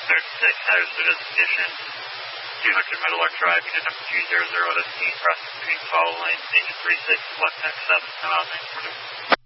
36, headers to destination, 200 Meadowlark Drive, unit number 200 ST, crossing between follow lane, station 36, left next 7, come out 940.